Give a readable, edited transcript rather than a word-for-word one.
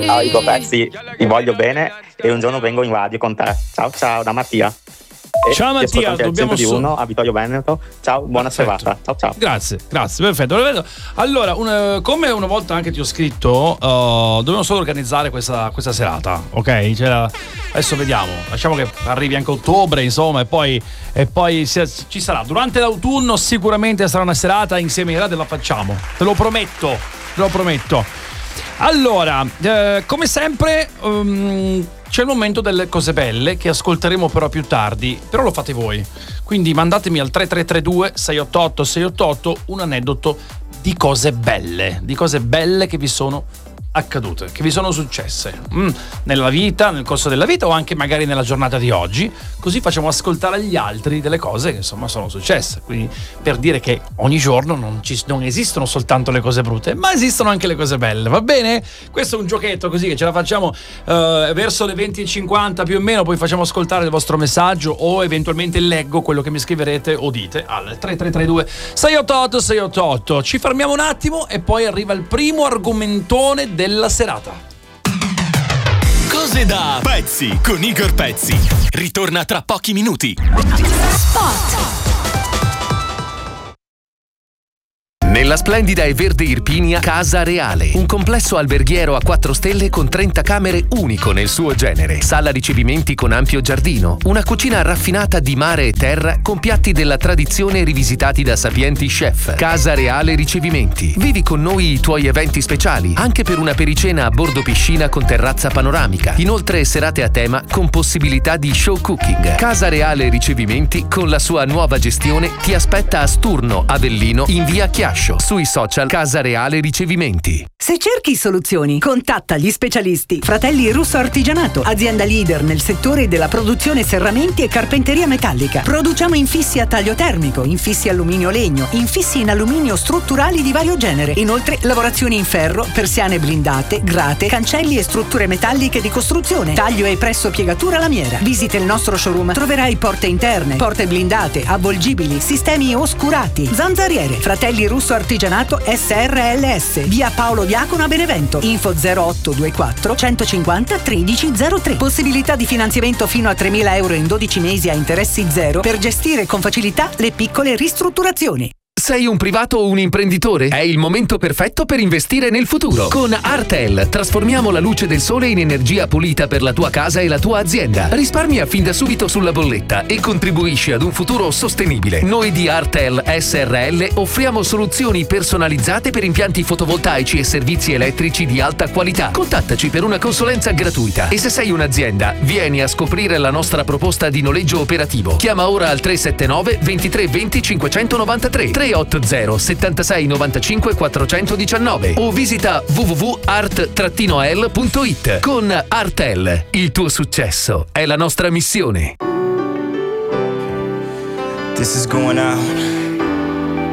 Ciao Igo Pezzi, ti voglio bene e un giorno vengo in radio con te. Ciao da Mattia. Ciao Mattia, dobbiamo di uno a Vittorio Veneto. Ciao, buona serata. Ciao. Grazie, perfetto. Allora, come una volta anche ti ho scritto, dobbiamo solo organizzare questa serata, ok? Adesso vediamo, lasciamo che arrivi anche ottobre, insomma, e poi ci sarà. Durante l'autunno sicuramente sarà una serata insieme ai Radio, la facciamo. Te lo prometto. Allora, come sempre c'è il momento delle cose belle che ascolteremo però più tardi, però lo fate voi. Quindi mandatemi al 3332 688 688 un aneddoto di cose belle che vi sono accadute, che vi sono successe nella vita, nel corso della vita o anche magari nella giornata di oggi, così facciamo ascoltare agli altri delle cose che insomma sono successe. Quindi per dire che ogni giorno non esistono soltanto le cose brutte, ma esistono anche le cose belle, va bene? Questo è un giochetto così che ce la facciamo verso le 20:50 più o meno, poi facciamo ascoltare il vostro messaggio o eventualmente leggo quello che mi scriverete o dite al 3332 688 688. Ci fermiamo un attimo e poi arriva il primo argomentone della serata. Cose da pezzi con Igor Pezzi. Ritorna tra pochi minuti. Spot. Nella splendida e verde Irpinia, Casa Reale, un complesso alberghiero a 4 stelle con 30 camere unico nel suo genere, sala ricevimenti con ampio giardino, una cucina raffinata di mare e terra con piatti della tradizione rivisitati da sapienti chef. Casa Reale Ricevimenti. Vivi con noi i tuoi eventi speciali, anche per una pericena a bordo piscina con terrazza panoramica. Inoltre serate a tema con possibilità di show cooking. Casa Reale Ricevimenti con la sua nuova gestione ti aspetta a Sturno, Avellino, in via Chiascio. Sui social Casa Reale Ricevimenti. Se cerchi soluzioni, contatta gli specialisti Fratelli Russo Artigianato, azienda leader nel settore della produzione serramenti e carpenteria metallica. Produciamo infissi a taglio termico, infissi alluminio-legno, infissi in alluminio strutturali di vario genere. Inoltre lavorazioni in ferro, persiane blindate, grate, cancelli e strutture metalliche di costruzione, taglio e presso piegatura lamiera. Visita il nostro showroom, troverai porte interne, porte blindate, avvolgibili, sistemi oscurati, zanzariere. Fratelli Russo Artigianato SRLS, via Paolo Diacono a Benevento. Info 0824 150 1303. Possibilità di finanziamento fino a 3.000 euro in 12 mesi a interessi zero per gestire con facilità le piccole ristrutturazioni. Sei un privato o un imprenditore? È il momento perfetto per investire nel futuro. Con Artel trasformiamo la luce del sole in energia pulita per la tua casa e la tua azienda. Risparmia fin da subito sulla bolletta e contribuisci ad un futuro sostenibile. Noi di Artel SRL offriamo soluzioni personalizzate per impianti fotovoltaici e servizi elettrici di alta qualità. Contattaci per una consulenza gratuita. E se sei un'azienda, vieni a scoprire la nostra proposta di noleggio operativo. Chiama ora al 379 23 20 593 380 76 95 419 o visita www.art-al.it. Con Artel, il tuo successo è la nostra missione. This is going out